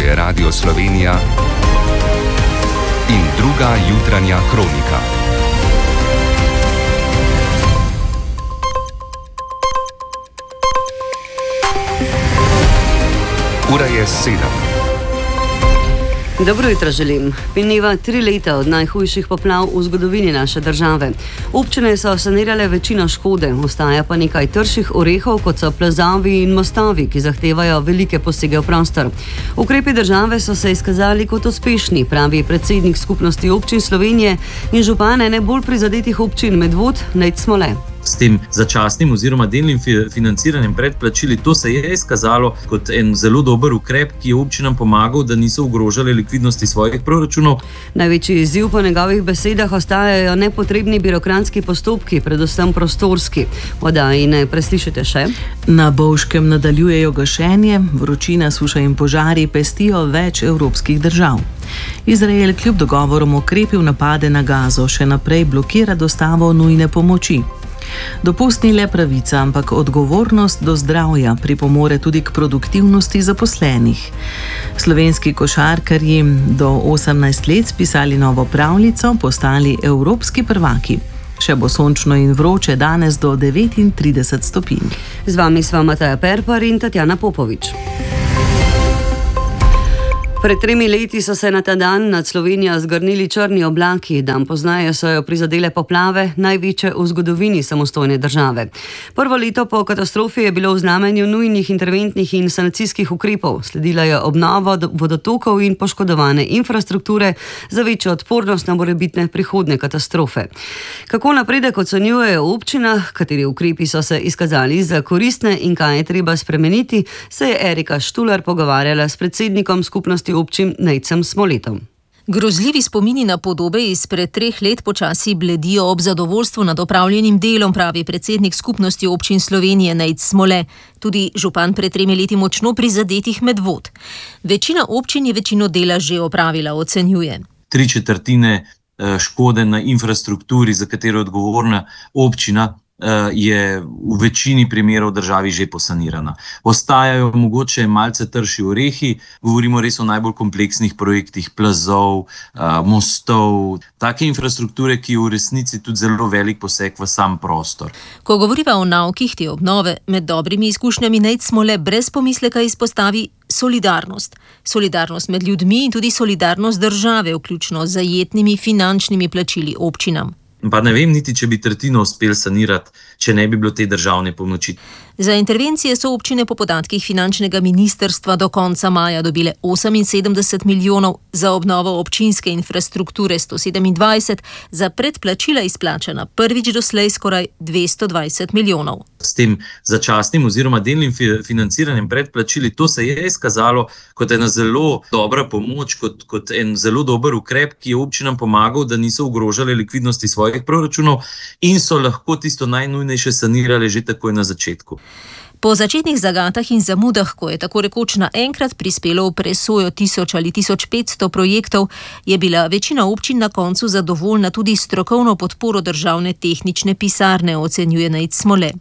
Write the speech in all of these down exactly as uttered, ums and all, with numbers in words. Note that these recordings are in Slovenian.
je Radio Slovenija in druga jutranja kronika. Ura je sedem. Dobro jutro želim. Mineva tri leta od najhujših poplav v zgodovini naše države. Občine so sanirale večino škode, ostaja pa nekaj trših orehov, kot so plazovi in mostovi, ki zahtevajo velike posege v prostor. Ukrepi države so se izkazali kot uspešni, pravi predsednik Skupnosti občin Slovenije in župan ene bolj prizadetih občin Medvod, Nejc Smole. S tem začasnim oziroma delnim financiranjem predplačili, to se je izkazalo kot en zelo dober ukrep, ki je občinam pomagal, da niso ogrožali likvidnosti svojih proračunov. Največji izziv po njegovih besedah ostajajo nepotrebni birokratski postopki, predvsem prostorski. Oddaji ne preslišite še. Na Bovškem nadaljujejo gašenje, vročina, suša in požari pestijo več evropskih držav. Izrael kljub dogovorom okrepil napade na Gazo, še naprej blokira dostavo nujne pomoči. Dopust ni le pravica, ampak odgovornost do zdravja pripomore tudi k produktivnosti zaposlenih. Slovenski košarkarji do osemnajst let spisali novo pravljico, postali evropski prvaki. Še bo sončno in vroče danes do devetintrideset stopinj. Z vami sva Mateja Perpar in Tatjana Popovič. Pred tremi leti so se na ta dan nad Slovenijo zgrnili črni oblaki, dan pozneje so jo prizadele poplave, največje v zgodovini samostojne države. Prvo leto po katastrofi je bilo v znamenju nujnih interventnih in sanacijskih ukrepov, sledila je obnova vodotokov in poškodovane infrastrukture za večjo odpornost na morebitne prihodne katastrofe. Kako napredek ocenjujejo v občinah, kateri ukrepi so se izkazali za koristne in kaj je treba spremeniti, se je Erika Štular pogovarjala s predsednikom skupnosti občin Nejcem Smoletom. Grozljivi spomini na podobe izpred treh let počasi bledijo ob zadovoljstvu nad opravljenim delom, pravi predsednik Skupnosti občin Slovenije Nejc Smole, tudi župan pred tremi leti močno prizadetih Medvod. Večina občin je večino dela že opravila, ocenjuje. Tri četrtine škode na infrastrukturi, za katero je odgovorna občina, je v večini primerov državi že posanirana. Ostajajo mogoče malce trši orehi, govorimo res o najbolj kompleksnih projektih plazov, mostov, take infrastrukture, ki je v resnici tudi zelo velik poseg v sam prostor. Ko govoriva o naukih te obnove, med dobrimi izkušnjami Nejc Smole brez pomisleka izpostavi solidarnost. Solidarnost med ljudmi in tudi solidarnost države, vključno z zajetnimi finančnimi plačili občinam. Pa ne vem niti, če bi tretjino uspel sanirati, če ne bi bilo te državne pomoči. Za intervencije so občine po podatkih finančnega ministrstva do konca maja dobile oseminsedemdeset milijonov, za obnovo občinske infrastrukture sto sedemindvajset, za predplačila izplačana prvič doslej skoraj dvesto dvajset milijonov. S tem začasnim oziroma delnim financiranjem predplačili, to se je izkazalo kot ena zelo dobra pomoč, kot, kot en zelo dober ukrep, ki je občinam pomagal, da niso ogrožali likvidnosti svojih proračunov in so lahko tisto najnujnejše sanirali že takoj na začetku. Po začetnih zagatah in zamudah, ko je tako rekoč naenkrat prispelo v presojo tisoč ali tisoč petsto projektov, je bila večina občin na koncu zadovoljna tudi strokovno podporo državne tehnične pisarne, ocenjuje Nejc Smole.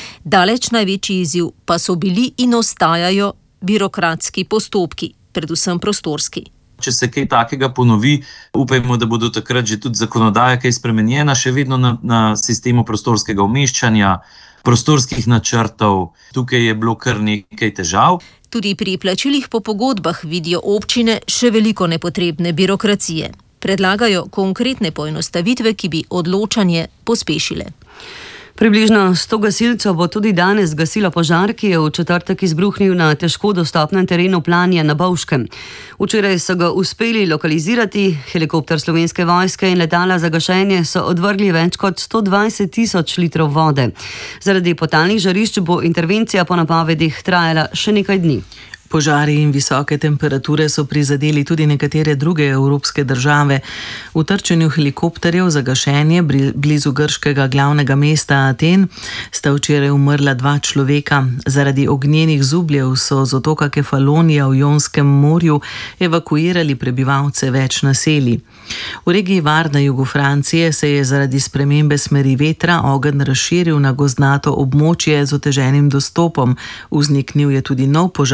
Daleč največji izziv pa so bili in ostajajo birokratski postopki, predvsem prostorski. Če se kaj takega ponovi, upajmo, da bodo takrat že tudi zakonodaja kaj spremenjena, še vedno na, na sistemu prostorskega umeščanja, prostorskih načrtov. Tukaj je bilo kar nekaj težav. Tudi pri plačilih po pogodbah vidijo občine še veliko nepotrebne birokracije. Predlagajo konkretne poenostavitve, ki bi odločanje pospešile. Približno sto gasilcev bo tudi danes gasilo požar, ki je v četrtek izbruhnil na težko dostopnem terenu Planje na Bovškem. Včeraj so ga uspeli lokalizirati, helikopter Slovenske vojske in letala za gašenje so odvrgli več kot sto dvajset tisoč litrov vode. Zaradi potalnih žarišč bo intervencija po napovedih trajala še nekaj dni. Požari in visoke temperature so prizadeli tudi nekatere druge evropske države. V trčenju helikopterjev za gašenje blizu grškega glavnega mesta Aten sta včeraj umrla dva človeka. Zaradi ognjenih zubljev so z otoka Kefalonija v Jonskem morju evakuirali prebivalce več naselij. V regiji Var na jugu Francije se je zaradi spremembe smeri vetra ogenj razširil na gozdnato območje z oteženim dostopom. Vzniknil je tudi nov požar.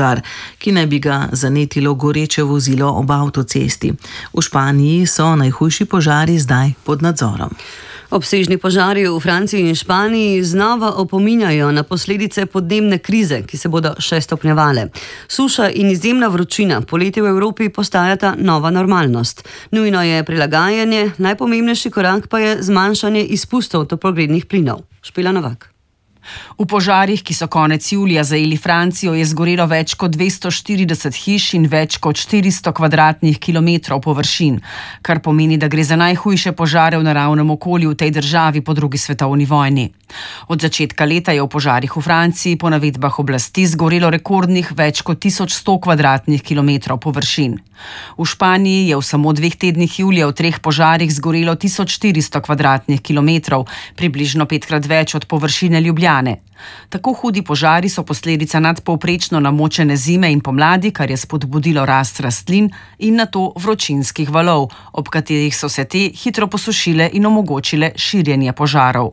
ki naj bi ga zanetilo goreče vozilo ob avtocesti. V Španiji so najhujši požari zdaj pod nadzorom. Obsežni požari v Franciji in Španiji znova opominjajo na posledice podnebne krize, ki se bodo še stopnjevale. Suša in izjemna vročina poleti v Evropi postajata nova normalnost. Nujno je prilagajanje, najpomembnejši korak pa je zmanjšanje izpustov toplogrednih plinov. Špela Novak. V požarih, ki so konec julija zajeli Francijo, je zgorelo več kot dvesto štirideset hiš in več kot štiristo kvadratnih kilometrov površin, kar pomeni, da gre za najhujše požare v naravnem okolju v tej državi po drugi svetovni vojni. Od začetka leta je v požarih v Franciji po navedbah oblasti zgorelo rekordnih več kot tisoč sto kvadratnih kilometrov površin. V Španiji je v samo dveh tednih julija v treh požarih zgorelo tisoč štiristo kvadratnih kilometrov, približno petkrat več od površine Ljubljane. Tako hudi požari so posledica nadpovprečno namočene zime in pomladi, kar je spodbudilo rast rastlin in nato vročinskih valov, ob katerih so se te hitro posušile in omogočile širjenje požarov.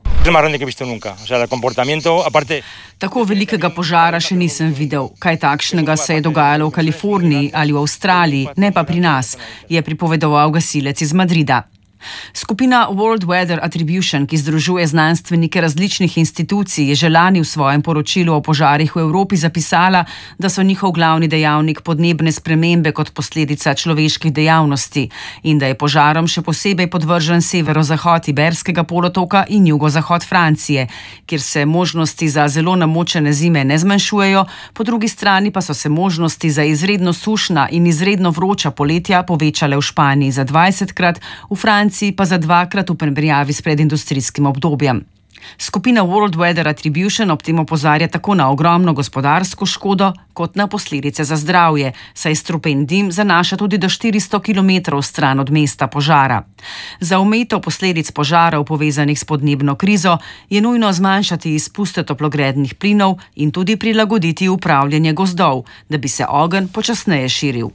Tako velikega požara še nisem videl. Kaj takšnega se je dogajalo v Kaliforniji ali v Avstraliji, ne pa pri nas, je pripovedoval gasilec iz Madrida. Skupina World Weather Attribution, ki združuje znanstvenike različnih institucij, je že lani v svojem poročilu o požarih v Evropi zapisala, da so njihov glavni dejavnik podnebne spremembe kot posledica človeških dejavnosti in da je požarom še posebej podvržen severozahod Iberskega polotoka in jugozahod Francije, kjer se možnosti za zelo namočene zime ne zmanjšujejo, po drugi strani pa so se možnosti za izredno sušna in izredno vroča poletja povečale v Španiji za dvajsetkrat, v Franciji pa za dvakrat v primerjavi s predindustrijskim obdobjem. Skupina World Weather Attribution ob tem opozarja tako na ogromno gospodarsko škodo, kot na posledice za zdravje, saj strupen dim zanaša tudi do štiristo kilometrov stran od mesta požara. Za omejitev posledic požarov povezanih s podnebno krizo je nujno zmanjšati izpuste toplogrednih plinov in tudi prilagoditi upravljanje gozdov, da bi se ogenj počasneje širil.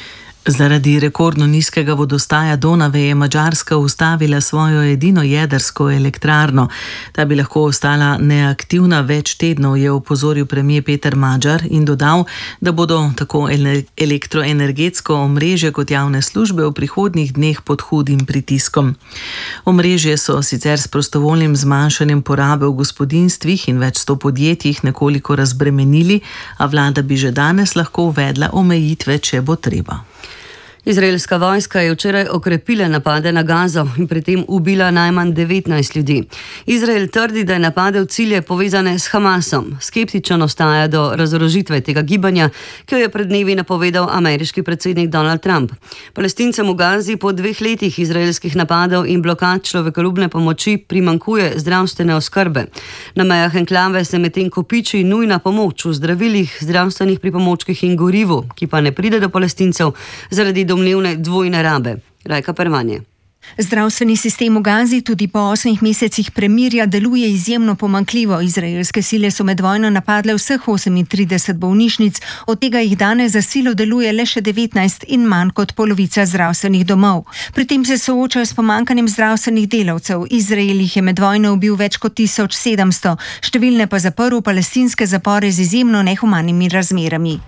Zaradi rekordno nizkega vodostaja Donave je Madžarska ustavila svojo edino jedrsko elektrarno. Ta bi lahko ostala neaktivna več tednov, je opozoril premier Peter Magyar in dodal, da bodo tako elektroenergetsko omrežje kot javne službe v prihodnjih dneh pod hudim pritiskom. Omrežje so sicer s prostovoljnim zmanjšanjem porabe v gospodinjstvih in več sto podjetjih nekoliko razbremenili, a vlada bi že danes lahko uvedla omejitve, če bo treba. Izraelska vojska je včeraj okrepila napade na Gazo in pri tem ubila najmanj devetnajst ljudi. Izrael trdi, da je napadel cilje povezane s Hamasom. Skeptičen ostaja do razorožitve tega gibanja, ki jo je pred dnevi napovedal ameriški predsednik Donald Trump. Palestincem v Gazi po dveh letih izraelskih napadov in blokad človekoljubne pomoči primankuje zdravstvene oskrbe. Na mejah enklave se medtem kopiči nujna pomoč v zdravilih, zdravstvenih pripomočkih in gorivu, ki pa ne pride do Palestincev zaradi domnevne dvojne rabe. Rajka Pervanje. Zdravstveni sistem v Gazi tudi po osmih mesecih premirja deluje izjemno pomanjkljivo. Izraelske sile so med vojno napadle vseh osemintrideset bolnišnic, od tega jih danes za silo deluje le še devetnajst in manj kot polovica zdravstvenih domov. Pri tem se soočajo s pomanjkanjem zdravstvenih delavcev. Izrael jih je med vojno ubil več kot tisoč sedemsto, številne pa zaprl v palestinske zapore z izjemno nehumanimi razmerami.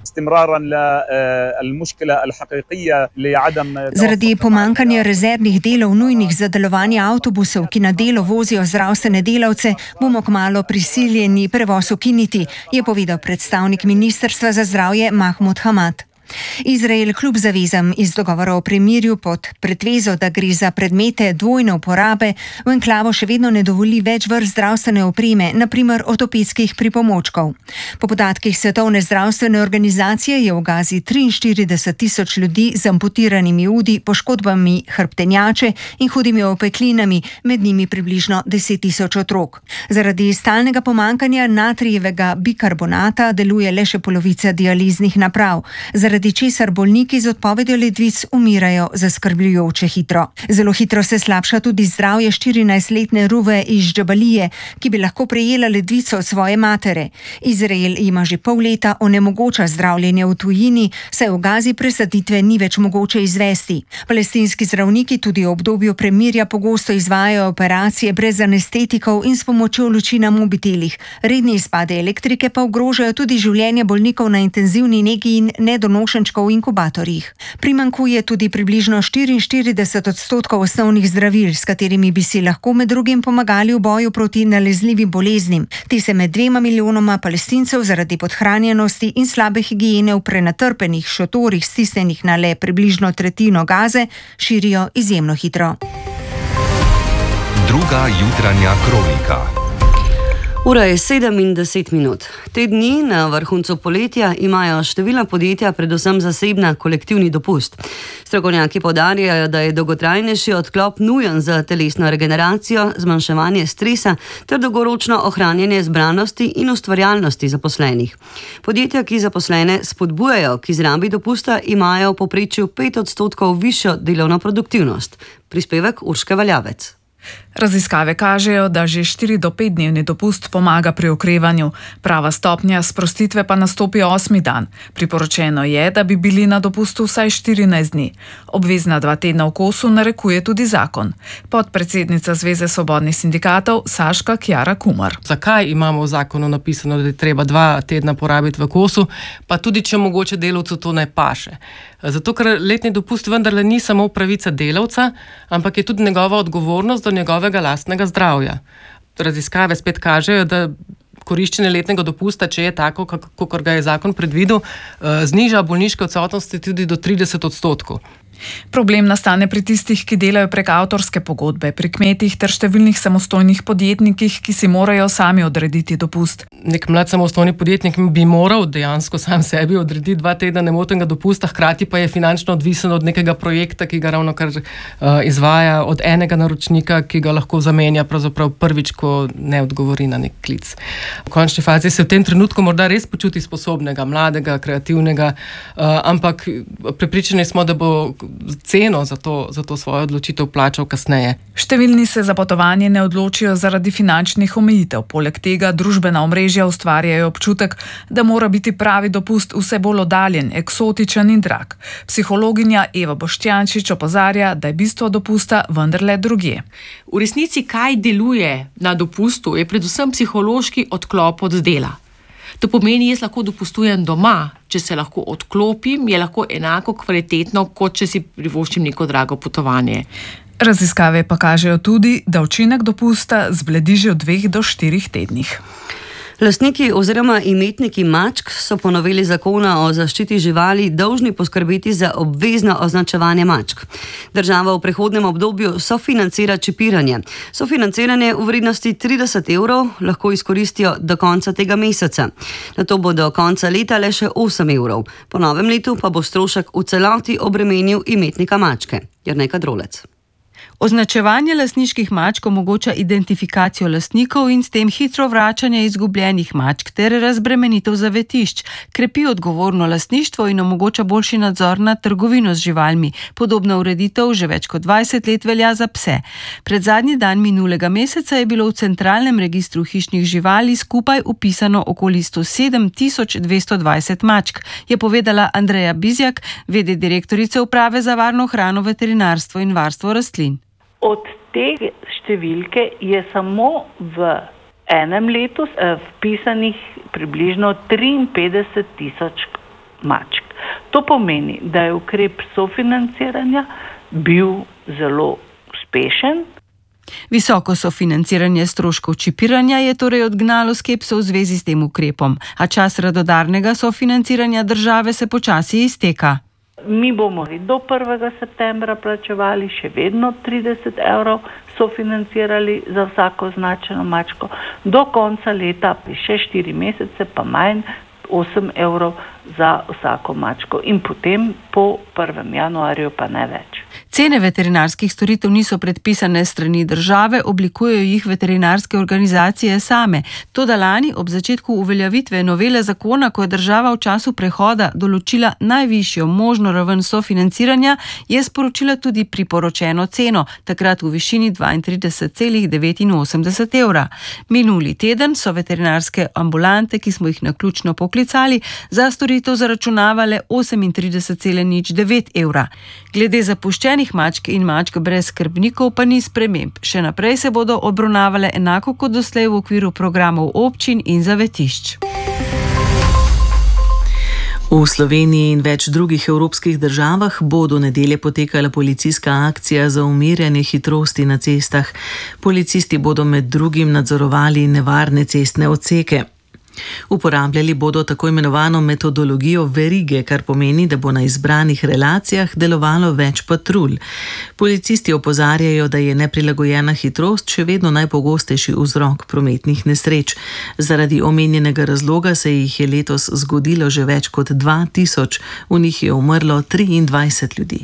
Zaradi pomanjkanja rezervnih delov nujnih za delovanje avtobusov, ki na delo vozijo zdravstvene delavce, bomo kmalu prisiljeni prevoz ukiniti, je povedal predstavnik Ministrstva za zdravje Mahmud Hamad. Izrael kljub zavezam iz dogovora o premirju pod pretvezo, da gre za predmete dvojne uporabe, v enklavo še vedno ne dovoli več vrst zdravstvene opreme, na primer ortopedskih pripomočkov. Po podatkih Svetovne zdravstvene organizacije je v Gazi triinštirideset tisoč ljudi z amputiranimi udi, poškodbami hrbtenjače in hudimi opeklinami, med njimi približno deset tisoč otrok. Zaradi stalnega pomanjkanja natrijevega bikarbonata deluje le še polovica dializnih naprav. Zaradi zaradi česar bolniki z odpovedjo ledvic umirajo zaskrbljujoče hitro. Zelo hitro se slabša tudi zdravje štirinajstletne Ruve iz Džabalije, ki bi lahko prejela ledvico od svoje matere. Izrael ima že pol leta onemogoča zdravljenje v tujini, saj v Gazi presaditve ni več mogoče izvesti. Palestinski zdravniki tudi v obdobju premirja pogosto izvajajo operacije brez anestetikov in s pomočjo luči na mobitelih. Redni izpade elektrike pa ogrožajo tudi življenje bolnikov na intenzivni negi in nedonošenčkov v inkubatorjih. Primankuje tudi približno štiriinštirideset odstotkov osnovnih zdravil, s katerimi bi si lahko med drugim pomagali v boju proti nalezljivim boleznim. Ti se med dvema milijonoma Palestincev zaradi podhranjenosti in slabe higiene v prenatrpenih šotorih stisnjenih na le približno tretjino Gaze širijo izjemno hitro. Druga jutranja kronika. Ura je sedem in deset minut. Te dni na vrhuncu poletja imajo številna podjetja, predvsem zasebna, kolektivni dopust. Strokovnjaki poudarjajo, da je dolgotrajnejši odklop nujen za telesno regeneracijo, zmanjševanje stresa ter dolgoročno ohranjanje zbranosti in ustvarjalnosti zaposlenih. Podjetja, ki zaposlene spodbujajo k izrabi dopusta, imajo v povprečju pet odstotkov višjo delovno produktivnost. Prispevek Urške Valjavec. Raziskave kažejo, da že štiri do pet dnevni dopust pomaga pri okrevanju, prava stopnja sprostitve pa nastopi osmi dan. Priporočeno je, da bi bili na dopustu vsaj štirinajst dni. Obvezna dva tedna v kosu narekuje tudi zakon. Podpredsednica Zveze svobodnih sindikatov Saška Kjara Kumar. Zakaj imamo v zakonu napisano, da je treba dva tedna porabiti v kosu, pa tudi če mogoče delavcu to ne paše? Zato, ker letni dopust vendarle ni samo pravica delavca, ampak je tudi njegova odgovornost do njegovega lastnega zdravja. Raziskave spet kažejo, da koriščenje letnega dopusta, če je tako, kakor ga je zakon predvidel, zniža bolniške odsotnosti tudi do trideset odstotkov. Problem nastane pri tistih, ki delajo prek avtorske pogodbe, pri kmetih ter številnih samostojnih podjetnikih, ki si morajo sami odrediti dopust. Nek mlad samostojni podjetnik bi moral dejansko sam sebi odrediti dva tedna nemotenega dopusta, hkrati pa je finančno odvisen od nekega projekta, ki ga ravno kar uh, izvaja, od enega naročnika, ki ga lahko zamenja pravzaprav prvič, ko ne odgovori na nek klic. V končni fazi se v tem trenutku morda res počuti sposobnega, mladega, kreativnega, uh, ampak prepričani smo, da bo ceno za to, za to svojo odločitev plačal kasneje. Številni se za potovanje ne odločijo zaradi finančnih omejitev. Poleg tega družbena omrežja ustvarjajo občutek, da mora biti pravi dopust vse bolj oddaljen, eksotičen in drag. Psihologinja Eva Boštjančič opozarja, da je bistvo dopusta vendarle drugje. V resnici, kaj deluje na dopustu, je predvsem psihološki odklop od dela. To pomeni, jaz lahko dopustujem doma, če se lahko odklopim, je lahko enako kvalitetno, kot če si privoščim neko drago potovanje. Raziskave pa kažejo tudi, da učinek dopusta zbledi že v dveh do štirih tednih. Lastniki oziroma imetniki mačk so po noveli zakona o zaščiti živali dolžni poskrbeti za obvezno označevanje mačk. Država v prehodnem obdobju sofinancira čipiranje. Sofinanciranje v vrednosti trideset evrov lahko izkoristijo do konca tega meseca. Nato bo do konca leta le še osem evrov. Po novem letu pa bo strošek v celoti obremenil imetnika mačke. Jernej Kadrolec. Označevanje lastniških mačk omogoča identifikacijo lastnikov in s tem hitro vračanje izgubljenih mačk ter razbremenitev zavetišč, krepi odgovorno lastništvo in omogoča boljši nadzor nad trgovino z živalmi. Podobna ureditev že več kot dvajset let velja za pse. Pred zadnji dan minulega meseca je bilo v centralnem registru hišnih živali skupaj upisano okoli sto sedem tisoč dvesto dvajset mačk, je povedala Andreja Bizjak, v d direktorice Uprave za varno hrano, veterinarstvo in varstvo rastlin. Od te številke je samo v enem letu vpisanih približno triinpetdeset tisoč mačk. To pomeni, da je ukrep sofinanciranja bil zelo uspešen. Visoko sofinanciranje stroškov čipiranja je torej odgnalo skepso v zvezi s tem ukrepom, a čas radodarnega sofinanciranja države se počasi izteka. Mi bomo do prvega septembra plačevali še vedno trideset evrov, sofinancirali za vsako označeno mačko, do konca leta še štiri mesece pa manj, osem evrov za vsako mačko in potem po prvem januarju pa ne več. Cene veterinarskih storitev niso predpisane strani države, oblikujejo jih veterinarske organizacije same. Toda lani ob začetku uveljavitve novele zakona, ko je država v času prehoda določila najvišjo možno raven sofinanciranja, je sporočila tudi priporočeno ceno, takrat v višini dvaintrideset celih devetinosemdeset evra. Minuli teden so veterinarske ambulante, ki smo jih naključno poklicali, za storitev zaračunavale osemintrideset celih nič devet evra. Glede zapuščenih mačk in mačk brez skrbnikov pa ni sprememb. Še naprej se bodo obravnavale enako kot doslej v okviru programov občin in zavetišč. V Sloveniji in več drugih evropskih državah bo do nedelje potekala policijska akcija za umirjanje hitrosti na cestah. Policisti bodo med drugim nadzorovali nevarne cestne odseke. Uporabljali bodo tako imenovano metodologijo verige, kar pomeni, da bo na izbranih relacijah delovalo več patrulj. Policisti opozarjajo, da je neprilagojena hitrost še vedno najpogostejši vzrok prometnih nesreč. Zaradi omenjenega razloga se jih je letos zgodilo že več kot dva tisoč, v njih je umrlo triindvajset ljudi.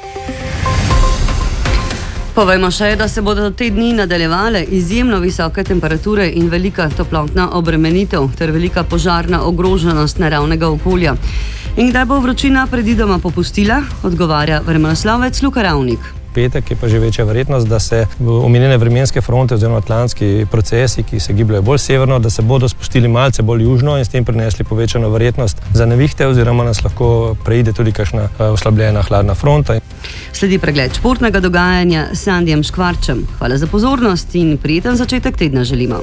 Povejmo še, da se bodo te dni nadaljevale izjemno visoke temperature in velika toplotna obremenitev ter velika požarna ogroženost naravnega okolja. In kdaj bo vročina predvidoma popustila, odgovarja vremenoslovec Luka Ravnik. Petek je pa že večja verjetnost, da se omenjene vremenske fronte oziroma atlantski procesi, ki se gibljajo bolj severno, da se bodo spustili malce bolj južno in s tem prinesli povečano verjetnost za nevihte oziroma nas lahko preide tudi kakšna oslabljena hladna fronta. Sledi pregled športnega dogajanja s Sandijem Škvarčem. Hvala za pozornost in prijeten začetek tedna želimo.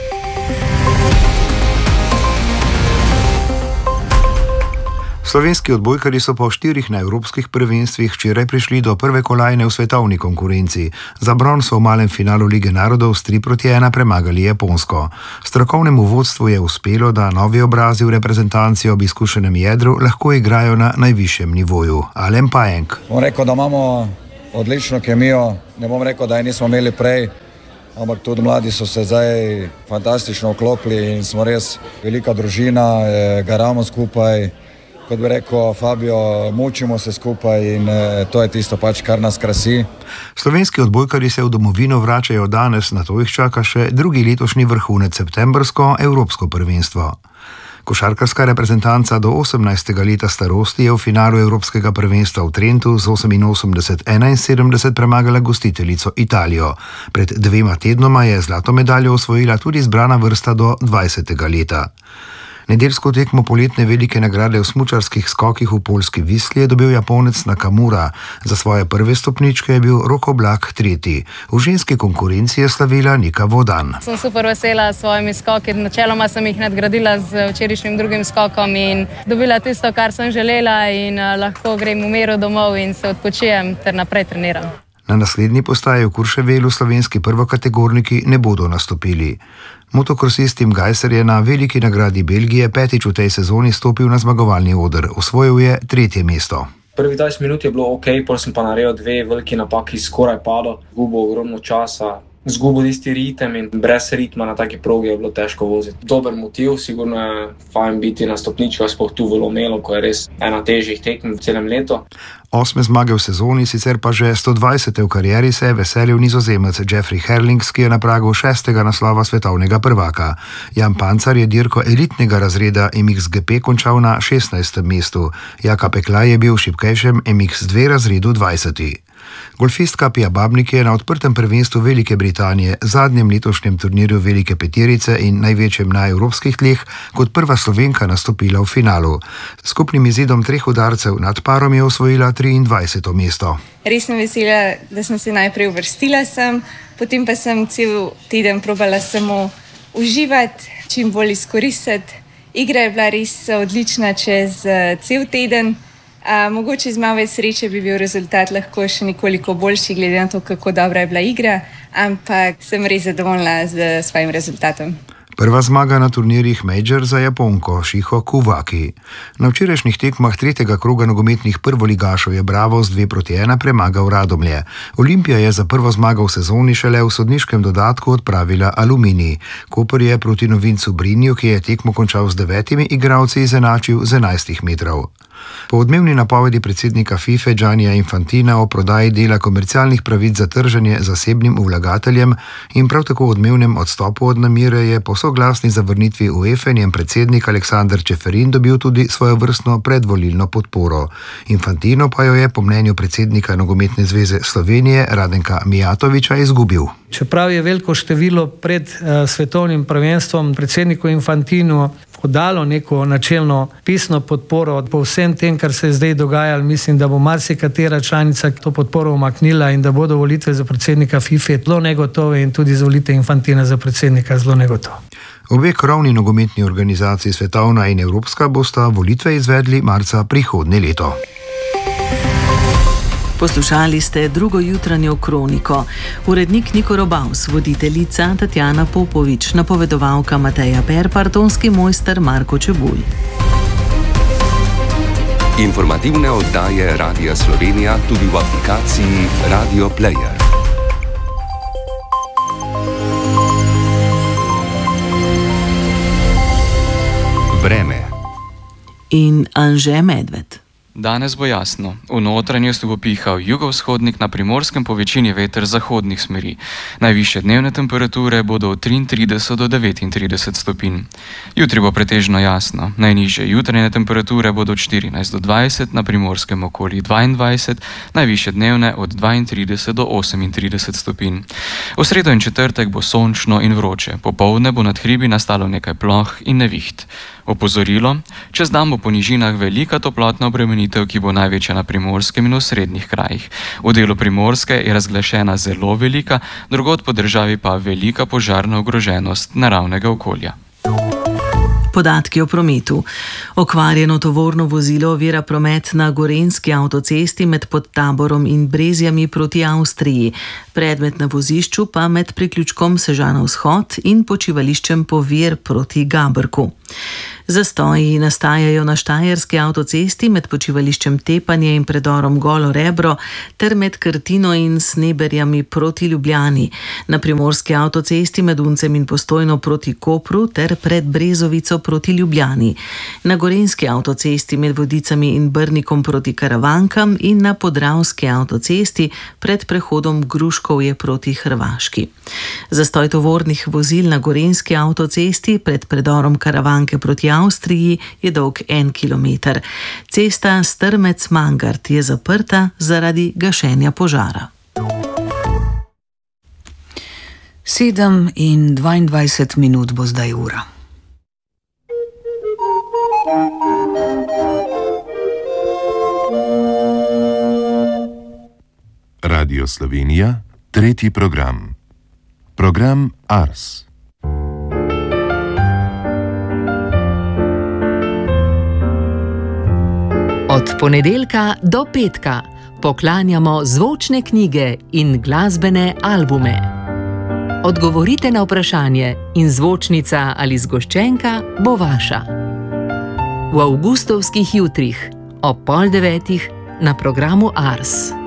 Slovenski odbojkarji so po štirih na evropskih prvenstvih včeraj prišli do prve kolajne v svetovni konkurenci. Za bron so v malem finalu Lige narodov s tri proti ena premagali Japonsko. Strokovnemu vodstvu je uspelo, da novi obrazi v reprezentanci ob izkušenem jedru lahko igrajo na najvišjem nivoju. Alen Pajenk. Bom rekel, da imamo odlično kemijo, ne bom rekel, da je nismo imeli prej, ampak tudi mladi so se zdaj fantastično vklopili in smo res velika družina, garamo skupaj. Kot bi rekel Fabio, mučimo se skupaj in e, to je tisto pač, kar nas krasi. Slovenski odbojkarji se v domovino vračajo danes, na to jih čaka še drugi letošnji vrhunec septembrsko evropsko prvenstvo. Košarkarska reprezentanca do osemnajstega leta starosti je v finalu evropskega prvenstva v Trentu z oseminosemdeset enainsedemdeset premagala gostiteljico Italijo. Pred dvema tednoma je zlato medaljo osvojila tudi zbrana vrsta do dvajsetega leta. Nedeljsko tekmo poletne velike nagrade v smučarskih skokih v poljski Visli je dobil Japonec Nakamura. Za svoje prve stopničke je bil Rok Oblak tretji. V ženski konkurenci je slavila Nika Vodan. Sem super vesela s svojimi skoki. Načeloma sem jih nadgradila z včerajšnjim drugim skokom in dobila tisto, kar sem želela in lahko grem v miru domov in se odpočijem ter naprej treniram. Na naslednji postaji v Kurševelu slovenski prvokategorniki ne bodo nastopili. Motokrosist Tim Gajser je na veliki nagradi Belgije petič v tej sezoni stopil na zmagovalni oder. Osvojil je tretje mesto. Prvih dvajset minut je bilo ok, potem sem pa naredil dve veliki napaki, skoraj padel, zgubil ogromno časa, zgubil tisti ritem in brez ritma na taki progi je bilo težko voziti. Dober motiv, sigurno je fajn biti na stopničkah, sploh tu v Lomelu, ko je res ena težjih tekem v celem letu. Osme zmage v sezoni, sicer pa že sto dvajsete v karieri se je veselil Nizozemec Jeffrey Herlings, ki je na pragu šestega naslova svetovnega prvaka. Jan Pancar je dirko elitnega razreda M X G P končal na šestnajstem mestu. Jaka Peklaj je bil v šibkejšem M X dva razredu dvajseti. Golfistka Pia Babnik je na odprtem prvenstvu Velike Britanije, zadnjem letošnjem turnirju Velike peterice in največjem na evropskih tleh, kot prva Slovenka nastopila v finalu. S skupnim izidom treh udarcev nad parom je osvojila triindvajseto mesto. Res sem vesela, da sem se najprej uvrstila sem, potem pa sem cel teden probala samo uživati, čim bolj izkoristiti. Igra je bila res odlična čez cel teden. A, mogoče z malo več sreče bi bil rezultat lahko še nekoliko boljši, glede na to, kako dobra je bila igra, ampak sem res zadovoljna z svojim rezultatom. Prva zmaga na turnirjih Major za Japonko Shiho Kawaki. Na včerajšnjih tekmah tretjega kroga nogometnih prvoligašov je Bravo z dve proti ena premagal Radomlje. Olimpija je za prvo zmago v sezoni šele v sodniškem dodatku odpravila Aluminij. Koper je proti novincu Brinju, ki je tekmo končal z devetimi igralci, izenačil z enajstih metrov. Po odmevni napovedi predsednika FIFA Giannija Infantina o prodaji dela komercialnih pravic za trženje zasebnim vlagateljem in prav tako odmevnem odstopu od namere je po soglasni zavrnitvi UEFA njen predsednik Aleksander Čeferin dobil tudi svojevrstno predvolilno podporo. Infantino pa jo je po mnenju predsednika Nogometne zveze Slovenije Radenka Mijatovića izgubil. Čeprav je veliko število pred uh, svetovnim prvenstvom predsedniku Infantinu podalo neko načelno pisno podporo po vsem tem, kar se je zdaj dogajalo, mislim, da bo marsikatera članica to podporo umaknila in da bodo volitve za predsednika FIFA zelo negotove in tudi za volitve Infantina za predsednika zelo negotove. Obe krovni nogometni organizaciji, svetovna in evropska, bosta volitve izvedli marca prihodnje leto. Poslušali ste drugo jutranjo kroniko. Urednik Niko Robaus, voditeljica Tatjana Popovič, napovedovalka Mateja Perpar, tonski mojster Marko Čebulj. Informativne oddaje Radia Slovenija tudi v aplikaciji Radio Player. Vreme in Anže Medved. Danes bo jasno. V notranjosti bo pihal jugovzhodnik, na Primorskem po večini veter zahodnih smeri. Najvišje dnevne temperature bodo od triintrideset do devetintrideset stopinj. Jutri bo pretežno jasno. Najnižje jutranje temperature bodo od štirinajst do dvajset, na Primorskem okoli dvaindvajset, najvišje dnevne od dvaintrideset do osemintrideset stopinj. V sredo in četrtek bo sončno in vroče. Popoldne bo nad hribi nastalo nekaj ploh in neviht. Opozorilo, čez dan bo po nižinah velika toplotna obremenitev, ki bo največja na Primorskem in v srednjih krajih. V delu Primorske je razglašena zelo velika, drugod po državi pa velika požarna ogroženost naravnega okolja. Podatki o prometu. Okvarjeno tovorno vozilo ovira promet na Gorenjski avtocesti med Podtaborom in Brezjami proti Avstriji. Predmet na vozišču pa med priključkom Sežana vzhod in počivališčem Povir proti Gabrku. Zastoji nastajajo na Štajerski avtocesti med počivališčem Tepanje in predorom Golo Rebro ter med Krtino in Sneberjami proti Ljubljani, na Primorski avtocesti med Uncem in Postojno proti Kopru ter pred Brezovico proti Ljubljani, na Gorenjski avtocesti med Vodicami in Brnikom proti Karavankam in na Podravski avtocesti pred prehodom Gruškovje proti Hrvaški. Zastoj tovornih vozil na Gorenjski avtocesti pred predorom Karavanke proti Avstriji je dolg en kilometer. Cesta Strmec-Mangart je zaprta zaradi gašenja požara. Sedem in dvaindvajset minut bo zdaj ura. Radio Slovenija, tretji program. Program Ars. Od ponedeljka do petka poklanjamo zvočne knjige in glasbene albume. Odgovorite na vprašanje in zvočnica ali zgoščenka bo vaša. V avgustovskih jutrih ob pol devetih na programu Ars.